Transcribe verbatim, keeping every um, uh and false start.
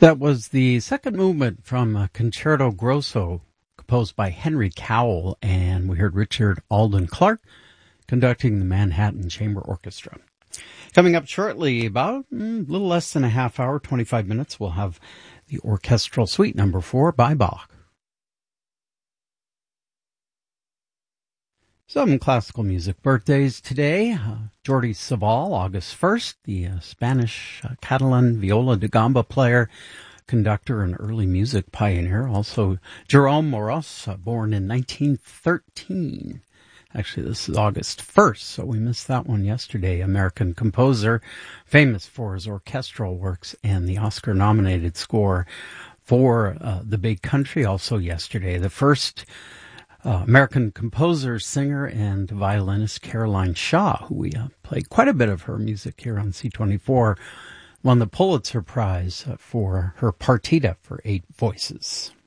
That was the second movement from a Concerto Grosso, composed by Henry Cowell, and we heard Richard Alden Clark conducting the Manhattan Chamber Orchestra. Coming up shortly, about a mm, little less than a half hour, twenty-five minutes, we'll have the Orchestral Suite number four by Bach. Some classical music birthdays today. Uh, Jordi Savall, August first, the uh, Spanish uh, Catalan viola da gamba player, conductor, and early music pioneer. Also, Jerome Moros, uh, born in nineteen thirteen. Actually, this is August first, so we missed that one yesterday. American composer, famous for his orchestral works and the Oscar-nominated score for uh, The Big Country, also yesterday. The first Uh, American composer, singer, and violinist Caroline Shaw, who we uh, played quite a bit of her music here on C twenty-four, won the Pulitzer Prize uh, for her partita for eight voices.